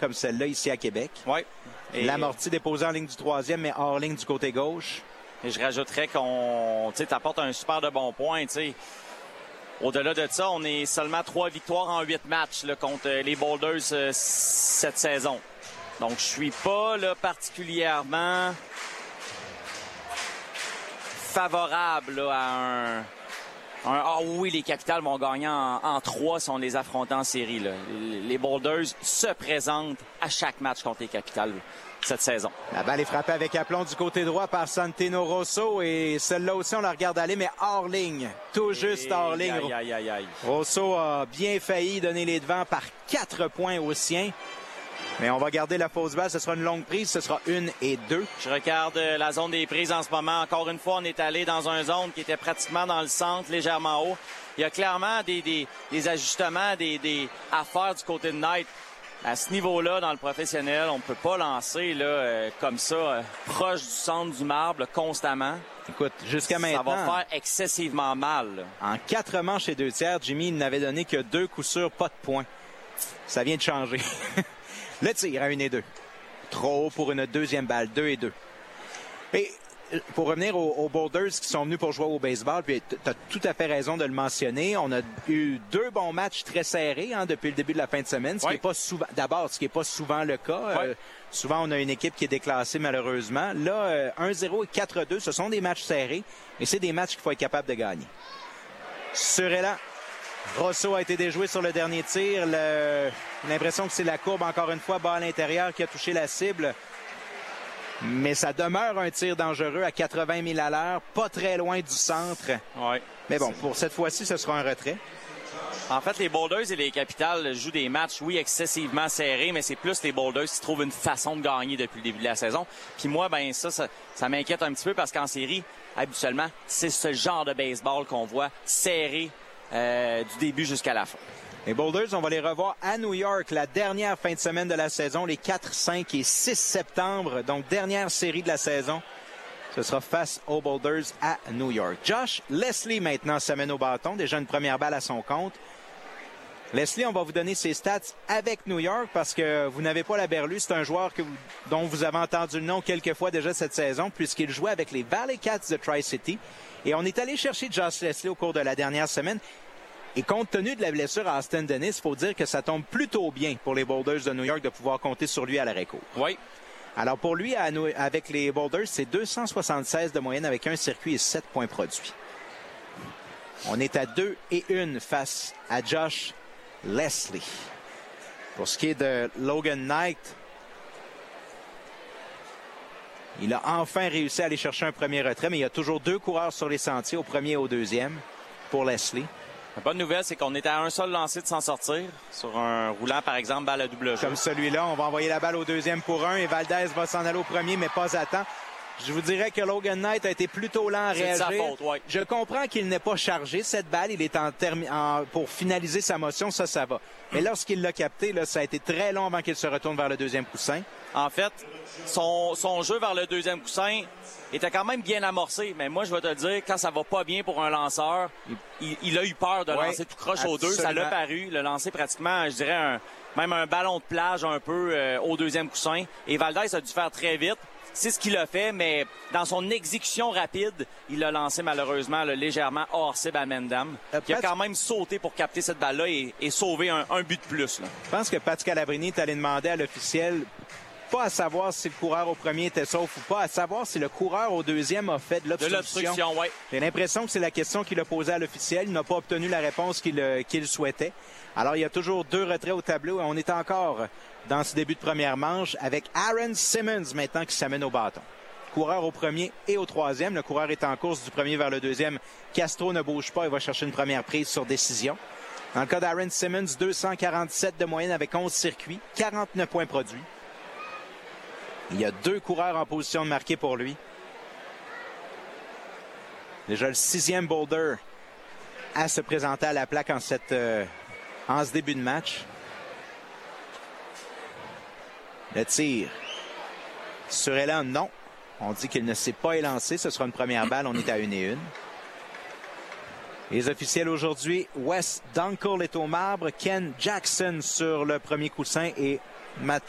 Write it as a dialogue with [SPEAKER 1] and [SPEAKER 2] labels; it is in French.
[SPEAKER 1] comme celle-là ici à Québec.
[SPEAKER 2] Oui.
[SPEAKER 1] L'amorti déposé en ligne du troisième, mais hors ligne du côté gauche.
[SPEAKER 2] Et je rajouterais qu'on t'apporte un super de bon point. T'sais. Au-delà de ça, on est seulement 3 victoires en 8 matchs là, contre les Boulders cette saison. Donc, je suis pas là, particulièrement favorable là, à ah oui, les Capitals vont gagner en 3 si on les affronte en série. Là. Les Boulders se présentent à chaque match contre les Capitals cette saison.
[SPEAKER 1] La balle est frappée avec aplomb du côté droit par Santino Rosso et celle-là aussi, on la regarde aller, mais hors ligne. Tout juste hors ligne.
[SPEAKER 2] Aïe, aïe, aïe.
[SPEAKER 1] Rosso a bien failli donner les devants par 4 points aux siens. Mais on va garder la fausse balle. Ce sera une longue prise. Ce sera 1 et 2.
[SPEAKER 2] Je regarde la zone des prises en ce moment. Encore une fois, on est allé dans une zone qui était pratiquement dans le centre, légèrement haut. Il y a clairement des ajustements à faire du côté de Knight. À ce niveau-là, dans le professionnel, on ne peut pas lancer là, comme ça, proche du centre du marbre constamment.
[SPEAKER 1] Écoute, jusqu'à maintenant...
[SPEAKER 2] Ça va faire excessivement mal. Là.
[SPEAKER 1] En 4 manches et 2 tiers, Jimmy n'avait donné que 2 coups sûrs, pas de points. Ça vient de changer. Le tir à 1 et 2. Trop haut pour une deuxième balle, 2 et 2. Et pour revenir aux Boulders qui sont venus pour jouer au baseball, puis tu as tout à fait raison de le mentionner. On a eu 2 bons matchs très serrés depuis le début de la fin de semaine, ce qui n'est pas souvent, d'abord, ce qui n'est pas souvent le cas. Souvent, on a une équipe qui est déclassée malheureusement. Là, 1-0 et 4-2, ce sont des matchs serrés, mais c'est des matchs qu'il faut être capable de gagner. Surella. Rosso a été déjoué sur le dernier tir. L'impression que c'est la courbe, encore une fois, bas à l'intérieur qui a touché la cible. Mais ça demeure un tir dangereux à 80 000 à l'heure, pas très loin du centre.
[SPEAKER 2] Ouais.
[SPEAKER 1] Mais bon, pour cette fois-ci, ce sera un retrait.
[SPEAKER 2] En fait, les Boulders et les Capitals jouent des matchs, oui, excessivement serrés, mais c'est plus les Boulders qui trouvent une façon de gagner depuis le début de la saison. Puis moi, ben ça m'inquiète un petit peu parce qu'en série, habituellement, c'est ce genre de baseball qu'on voit serré du début jusqu'à la fin.
[SPEAKER 1] Les Boulders, on va les revoir à New York la dernière fin de semaine de la saison, les 4, 5 et 6 septembre. Donc, dernière série de la saison. Ce sera face aux Boulders à New York. Josh Leslie maintenant s'amène au bâton. Déjà une première balle à son compte. Leslie, on va vous donner ses stats avec New York parce que vous n'avez pas la berlue. C'est un joueur dont vous avez entendu le nom quelques fois déjà cette saison puisqu'il jouait avec les Valley Cats de Tri-City. Et on est allé chercher Josh Leslie au cours de la dernière semaine. Et compte tenu de la blessure à Austin Dennis, il faut dire que ça tombe plutôt bien pour les Boulders de New York de pouvoir compter sur lui à l'arrêt-court.
[SPEAKER 2] Oui.
[SPEAKER 1] Alors pour lui, avec les Boulders, c'est 276 de moyenne avec un circuit et 7 points produits. On est à 2 et 1 face à Josh Leslie. Pour ce qui est de Logan Knight, il a enfin réussi à aller chercher un premier retrait, mais il y a toujours 2 coureurs sur les sentiers, au premier et au deuxième, pour Leslie.
[SPEAKER 2] La bonne nouvelle, c'est qu'on est à un seul lancer de s'en sortir. Sur un roulant, par exemple, balle à double jeu.
[SPEAKER 1] Comme celui-là, on va envoyer la balle au deuxième pour 1 et Valdez va s'en aller au premier, mais pas à temps. Je vous dirais que Logan Knight a été plutôt lent à réagir.
[SPEAKER 2] C'est de sa faute, oui.
[SPEAKER 1] Je comprends qu'il n'est pas chargé cette balle. Il est pour finaliser sa motion, ça va. Mais lorsqu'il l'a capté, là, ça a été très long avant qu'il se retourne vers le deuxième coussin.
[SPEAKER 2] En fait, son jeu vers le deuxième coussin était quand même bien amorcé. Mais moi, je vais te dire, quand ça va pas bien pour un lanceur, il a eu peur de lancer tout croche aux deux. Ça l'a paru. Le lancer pratiquement, je dirais, même un ballon de plage un peu au deuxième coussin. Et Valdez a dû faire très vite. C'est ce qu'il a fait, mais dans son exécution rapide, il l'a lancé malheureusement légèrement hors cible à Mendam. Il a quand même sauté pour capter cette balle-là et sauver un but de plus. Là.
[SPEAKER 1] Je pense que Pat Scalabrini est allé demander à l'officiel, pas à savoir si le coureur au premier était sauf ou pas, à savoir si le coureur au deuxième a fait de l'obstruction.
[SPEAKER 2] Oui.
[SPEAKER 1] J'ai l'impression que c'est la question qu'il a posée à l'officiel. Il n'a pas obtenu la réponse qu'il souhaitait. Alors, il y a toujours 2 retraits au tableau et on est encore dans ce début de première manche avec Aaron Simmons maintenant qui s'amène au bâton. Coureur au premier et au troisième. Le coureur est en course du premier vers le deuxième. Castro ne bouge pas et va chercher une première prise sur décision. Dans le cas d'Aaron Simmons, 247 de moyenne avec 11 circuits, 49 points produits. Il y a 2 coureurs en position de marquer pour lui. Déjà le 6e Boulder à se présenter à la plaque en ce début de match. Le tir. Surella, non. On dit qu'il ne s'est pas élancé. Ce sera une première balle. On est à 1 et 1. Les officiels aujourd'hui, Wes Dunkel est au marbre. Ken Jackson sur le premier coussin et Matt